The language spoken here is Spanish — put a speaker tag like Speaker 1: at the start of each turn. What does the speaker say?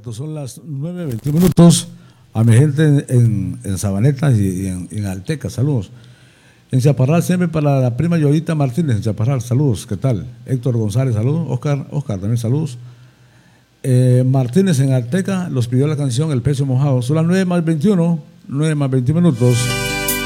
Speaker 1: Correcto, son las 9:21 a mi gente en Sabaneta y en Alteca, saludos. En Chaparral siempre para la prima Yolita Martínez, en Chaparral, saludos, ¿qué tal? Héctor González, saludos. Oscar también saludos. Martínez en Alteca los pidió la canción El Pecho Mojado. Son las 9:21.